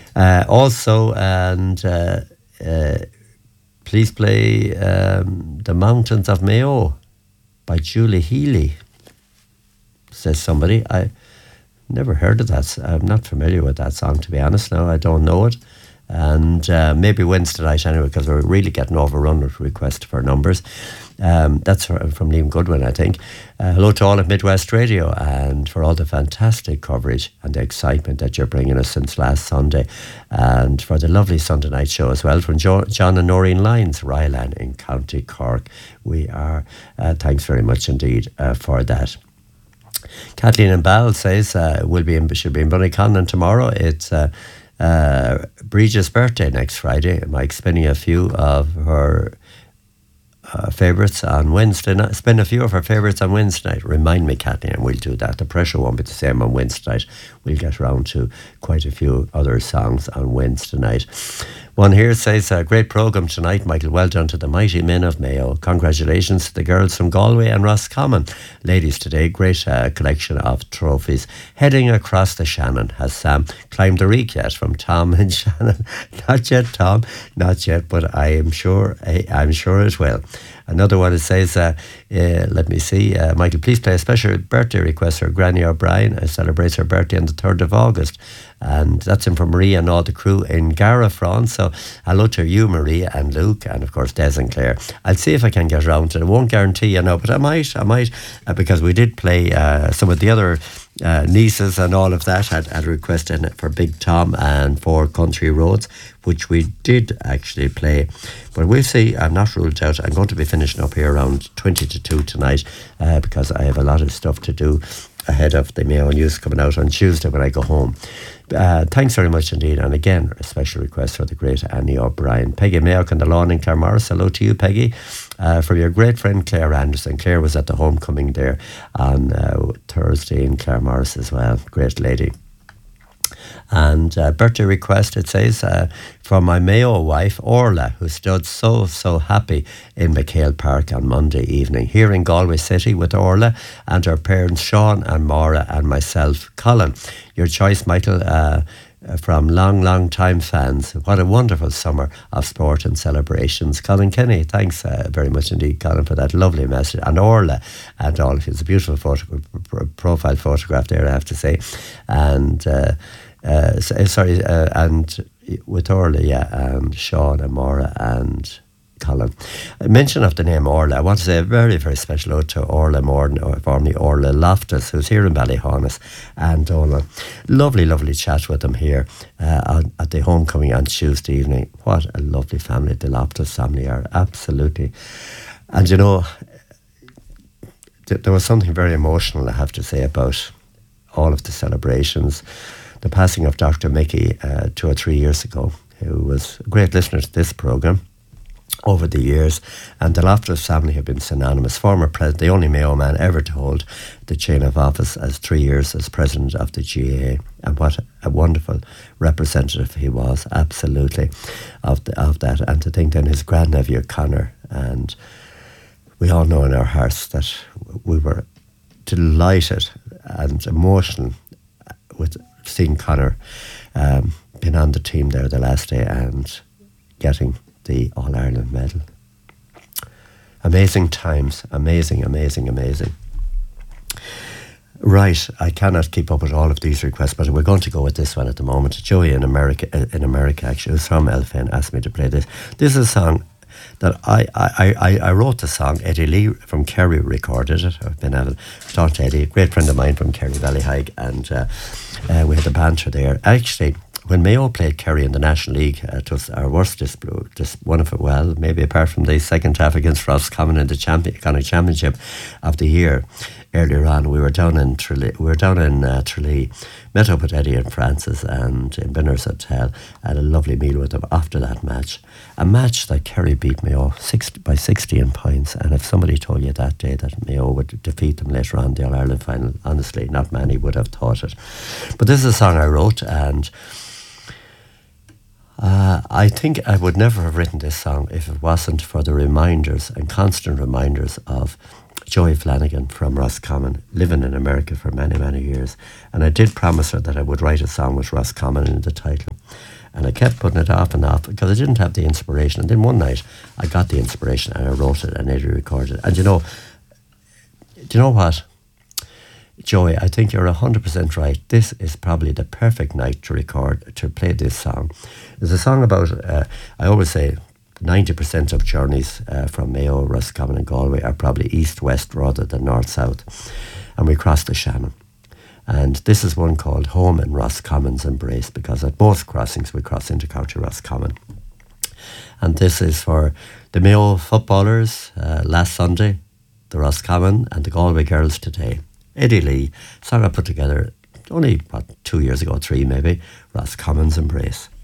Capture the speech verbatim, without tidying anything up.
Uh, also, and uh, uh, please play um, The Mountains of Mayo by Julie Healy, says somebody. I never heard of that. I'm not familiar with that song, to be honest. No, I don't know it. And uh, maybe Wednesday night anyway, because we're really getting overrun with requests for numbers. Um, that's from Liam Goodwin, I think. Uh, hello to all of Midwest Radio, and for all the fantastic coverage and the excitement that you're bringing us since last Sunday, and for the lovely Sunday night show as well from jo- John and Noreen Lyons, Ryland in County Cork. We are, uh, thanks very much indeed uh, for that. Kathleen and Ball says uh, we'll be in, should be in Bunnyconnon tomorrow. It's uh, uh, Bridget's birthday next Friday. Mike spinning a few of her uh, favourites on Wednesday night. Spin a few of her favourites on Wednesday night. Remind me, Kathleen, and we'll do that. The pressure won't be the same on Wednesday night. We'll get around to quite a few other songs on Wednesday night. One here says, a great programme tonight, Michael. Well done to the mighty men of Mayo. Congratulations to the girls from Galway and Roscommon. Ladies today, great uh, collection of trophies. Heading across the Shannon, has Sam climbed the reek yet? From Tom and Shannon. Not yet, Tom. Not yet, but I am sure, I, I'm sure it will. Another one, it says, uh, uh, let me see, uh, Michael, please play a special birthday request for Granny O'Brien. It celebrates her birthday on the third of August. And that's in for Maria and all the crew in Gara, France. So hello to you, Maria and Luke, and of course Des and Claire. I'll see if I can get around to it. I won't guarantee you know, but I might, I might, uh, because we did play uh, some of the other uh, nieces and all of that had, had requested it for Big Tom and for Country Roads, which we did actually play. But we'll see. I'm not ruled out. I'm going to be finishing up here around twenty to two tonight uh, because I have a lot of stuff to do ahead of the Mayo News coming out on Tuesday when I go home. Uh, thanks very much indeed. And again, a special request for the great Annie O'Brien. Peggy Mayock on the lawn in Claremorris. Hello to you, Peggy. Uh, for your great friend Claire Anderson. Claire was at the homecoming there on uh, Thursday in Claremorris as well. Great lady. And uh, birthday request, it says, uh, from my Mayo wife, Orla, who stood so, so happy in McHale Park on Monday evening. Here in Galway City with Orla and her parents, Sean and Maura, and myself, Colin. Your choice, Michael, uh, from long, long time fans. What a wonderful summer of sport and celebrations. Colin Kenny, thanks uh, very much indeed, Colin, for that lovely message. And Orla and all of you. It's a beautiful photo- profile photograph there, I have to say. And... Uh, Uh, sorry, uh, and with Orla, yeah, and Sean and Maura and Colin. A mention of the name Orla, I want to say a very, very special ode to Orla Morden, or formerly Orla Loftus, who's here in Ballyhonus, and Orla. Lovely, lovely chat with them here uh, on, at the homecoming on Tuesday evening. What a lovely family the Loftus family are, absolutely. And you know, th- there was something very emotional, I have to say, about all of the celebrations. The passing of Doctor Mickey uh, two or three years ago, who was a great listener to this programme over the years, and the Loftus family have been synonymous. Former president, the only Mayo man ever to hold the chain of office as three years as president of the G A A, and what a wonderful representative he was, absolutely, of the, of that. And to think then his grandnephew Conor, and we all know in our hearts that we were delighted and emotional with seeing Conor um, being on the team there the last day and getting the All-Ireland medal. Amazing times, amazing, amazing, amazing. Right, I cannot keep up with all of these requests, but we're going to go with this one at the moment. Joey in America, in America actually, who's from Elphin, asked me to play this. This is a song that I, I, I, I wrote the song. Eddie Lee from Kerry recorded it. I've been at it. Talked to Eddie, a great friend of mine from Kerry Ballyhaig, and uh, uh, we had a banter there. Actually, when Mayo played Kerry in the National League, uh, it was our worst dispute, just one of it, well, maybe apart from the second half against Roscommon in the champion, kind of championship of the year. Earlier on, we were down in Tralee, we were down in uh, Tralee, met up with Eddie and Francis and in Binner's Hotel, had a lovely meal with them after that match. A match that Kerry beat Mayo six, by sixteen points, and if somebody told you that day that Mayo would defeat them later on in the All-Ireland final, honestly, not many would have thought it. But this is a song I wrote, and Uh, I think I would never have written this song if it wasn't for the reminders and constant reminders of Joey Flanagan from Roscommon, living in America for many, many years. And I did promise her that I would write a song with Roscommon in the title. And I kept putting it off and off because I didn't have the inspiration. And then one night I got the inspiration and I wrote it and I recorded it. And you know, do you know what? Joey, I think you're one hundred percent right. This is probably the perfect night to record, to play this song. It's a song about, uh, I always say, ninety percent of journeys uh, from Mayo, Roscommon and Galway are probably east-west rather than north-south. And we cross the Shannon. And this is one called Home in Roscommon's Embrace, because at both crossings we cross into County Roscommon. And this is for the Mayo footballers uh, last Sunday, the Roscommon and the Galway girls today. Eddie Lee, song I put together only, what, two years ago, three maybe, Roscommon's Embrace.